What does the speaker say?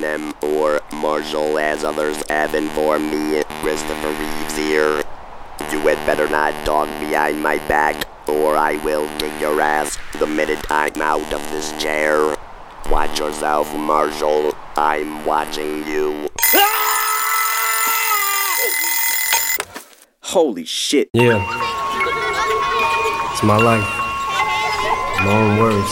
Eminem or Marshall as others have informed me. Christopher Reeves here. You had better not talk behind my back, or I will kick your ass the minute I'm out of this chair. Watch yourself, Marshall. I'm watching you. Holy shit. Yeah. It's my life. My own words.